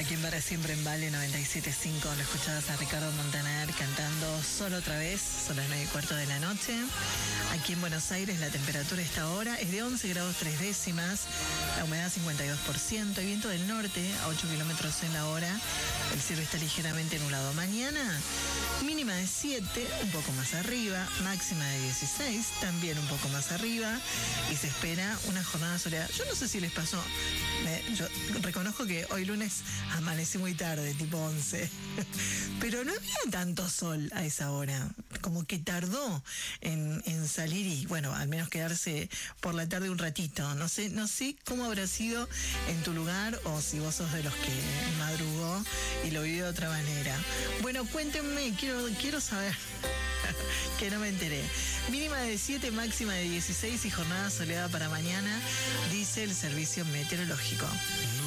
Aquí en Para Siempre en Vale 97.5 lo escuchabas a Ricardo Montaner cantando Solo otra vez, son las 9:15 de la noche. Aquí en Buenos Aires la temperatura a esta hora es de 11 grados 3 décimas, la humedad 52%, el viento del norte a 8 kilómetros en la hora, el cielo está ligeramente nublado. Mañana mínima de 7, un poco más arriba, máxima de 16, también un poco más arriba, y se espera una jornada soleada. Yo no sé si les pasó, yo reconozco que hoy lunes amanecí muy tarde, tipo 11, pero no había tanto sol a esa hora, como que tardó en salir y bueno, al menos quedarse por la tarde un ratito. No sé cómo habrá sido en tu lugar o si vos sos de los que madrugó y lo vivió de otra manera. Bueno, cuéntenme, quiero saber. Que no me enteré. Mínima de 7, máxima de 16 y jornada soleada para mañana, dice el servicio meteorológico.